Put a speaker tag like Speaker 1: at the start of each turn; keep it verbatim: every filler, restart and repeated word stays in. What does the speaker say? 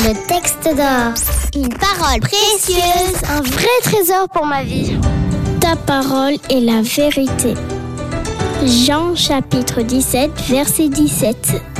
Speaker 1: Le texte d'or. Une parole précieuse. Un vrai trésor pour ma vie.
Speaker 2: Ta parole est la vérité. Jean chapitre dix-sept, verset dix-sept.